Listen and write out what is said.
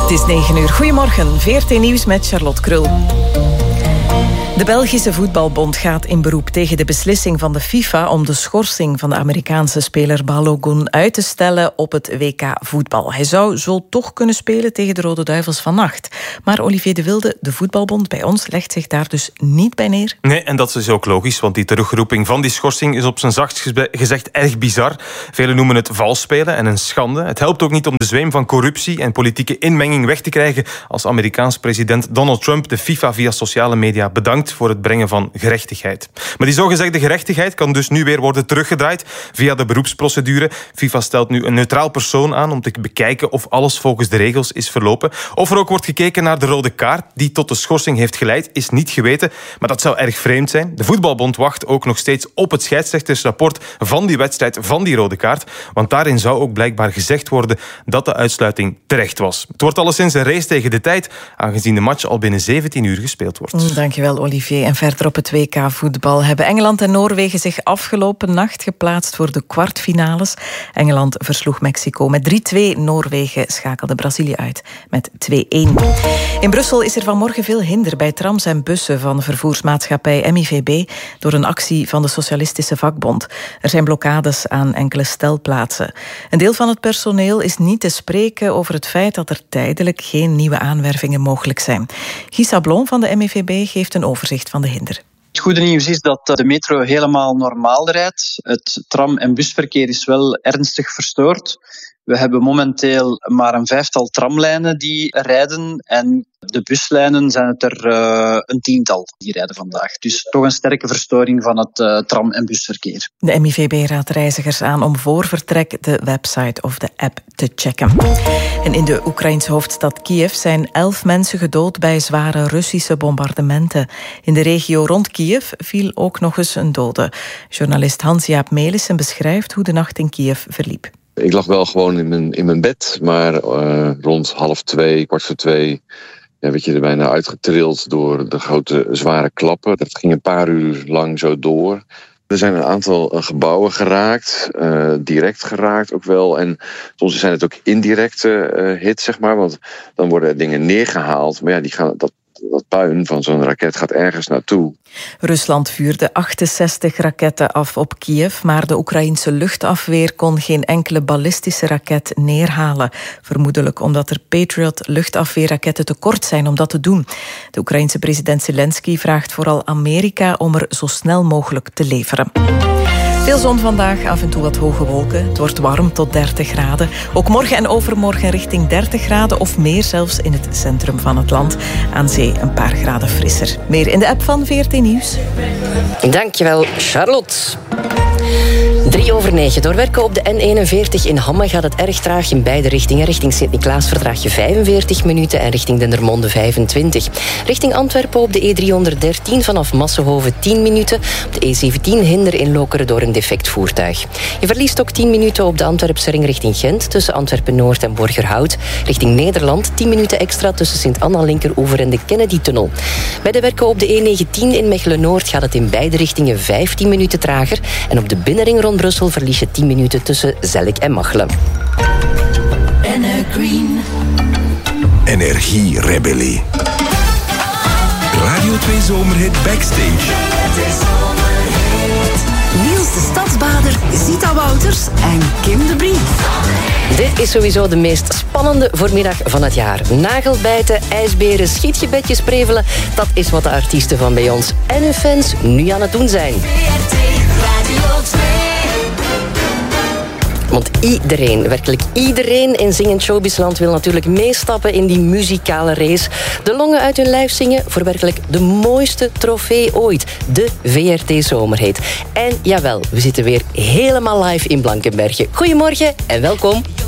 Het is 9 uur. Goedemorgen, VRT Nieuws met Charlotte Krul. De Belgische Voetbalbond gaat in beroep tegen de beslissing van de FIFA om de schorsing van de Amerikaanse speler Balogun uit te stellen op het WK voetbal. Hij zou zo toch kunnen spelen tegen de Rode Duivels vannacht. Maar Olivier de Wilde, de Voetbalbond bij ons, legt zich daar dus niet bij neer. Nee, en dat is ook logisch, want die terugroeping van die schorsing is op zijn zachtst gezegd erg bizar. Velen noemen het vals spelen en een schande. Het helpt ook niet om de zweem van corruptie en politieke inmenging weg te krijgen als Amerikaans president Donald Trump de FIFA via sociale media bedankt voor het brengen van gerechtigheid. Maar die zogezegde gerechtigheid kan dus nu weer worden teruggedraaid via de beroepsprocedure. FIFA stelt nu een neutraal persoon aan om te bekijken of alles volgens de regels is verlopen. Of er ook wordt gekeken naar de rode kaart die tot de schorsing heeft geleid, is niet geweten. Maar dat zou erg vreemd zijn. De Voetbalbond wacht ook nog steeds op het scheidsrechtersrapport van die wedstrijd, van die rode kaart. Want daarin zou ook blijkbaar gezegd worden dat de uitsluiting terecht was. Het wordt alleszins een race tegen de tijd, aangezien de match al binnen 17 uur gespeeld wordt. Dankjewel, Olivier. En verder op het WK voetbal hebben Engeland en Noorwegen zich afgelopen nacht geplaatst voor de kwartfinales. Engeland versloeg Mexico met 3-2. Noorwegen schakelde Brazilië uit met 2-1. In Brussel is er vanmorgen veel hinder bij trams en bussen van vervoersmaatschappij MIVB door een actie van de Socialistische Vakbond. Er zijn blokkades aan enkele stelplaatsen. Een deel van het personeel is niet te spreken over het feit dat er tijdelijk geen nieuwe aanwervingen mogelijk zijn. Guy Sablon van de MIVB geeft een overzicht van de hinder. Het goede nieuws is dat de metro helemaal normaal rijdt. Het tram- en busverkeer is wel ernstig verstoord. We hebben momenteel maar een 5-tal tramlijnen die rijden en de buslijnen zijn het er een 10-tal die rijden vandaag. Dus toch een sterke verstoring van het tram- en busverkeer. De MIVB raadt reizigers aan om voor vertrek de website of de app te checken. En in de Oekraïnse hoofdstad Kiev zijn 11 mensen gedood bij zware Russische bombardementen. In de regio rond Kiev viel ook nog eens een dode. Journalist Hans-Jaap Melissen beschrijft hoe de nacht in Kiev verliep. Ik lag wel gewoon in mijn bed, maar rond 1:30, 1:45... werd je er bijna uitgetrild door de grote zware klappen. Dat ging een paar uur lang zo door. Er zijn een aantal gebouwen geraakt, direct geraakt ook wel. En soms zijn het ook indirecte hits, zeg maar. Want dan worden dingen neergehaald. Maar ja, dat puin van zo'n raket gaat ergens naartoe. Rusland vuurde 68 raketten af op Kiev, maar de Oekraïense luchtafweer kon geen enkele ballistische raket neerhalen. Vermoedelijk omdat er Patriot luchtafweerraketten tekort zijn om dat te doen. De Oekraïense president Zelensky vraagt vooral Amerika om er zo snel mogelijk te leveren. Veel zon vandaag, af en toe wat hoge wolken. Het wordt warm tot 30 graden. Ook morgen en overmorgen richting 30 graden of meer zelfs in het centrum van het land. Aan zee een paar graden frisser. Meer in de app van VRT Nieuws. Dankjewel, Charlotte. 8:03. Door werken op de N41 in Hamme gaat het erg traag in beide richtingen. Richting Sint-Niklaas verdraag je 45 minuten en richting Dendermonde 25. Richting Antwerpen op de E313 vanaf Massenhoven 10 minuten. Op de E17 hinder in Lokeren door een defect voertuig. Je verliest ook 10 minuten op de Antwerpse ring richting Gent tussen Antwerpen-Noord en Borgerhout. Richting Nederland 10 minuten extra tussen Sint-Anna-Linkeroever en de Kennedy-tunnel. Bij de werken op de E19 in Mechelen-Noord gaat het in beide richtingen 15 minuten trager. En op de binnenring rond Brussel verlies je 10 minuten tussen Zellik en Machelen. Energierebellie. Radio 2 Zomerhit Backstage. Niels de Stadsbader, Zita Wouters en Kim de Brie. Dit is sowieso de meest spannende voormiddag van het jaar. Nagelbijten, ijsberen, schietgebedjes prevelen. Dat is wat de artiesten van bij ons en hun fans nu aan het doen zijn. Want iedereen, werkelijk iedereen in zingend showbizland wil natuurlijk meestappen in die muzikale race. De longen uit hun lijf zingen voor werkelijk de mooiste trofee ooit. De VRT Zomerhit. En jawel, we zitten weer helemaal live in Blankenberge. Goedemorgen en welkom.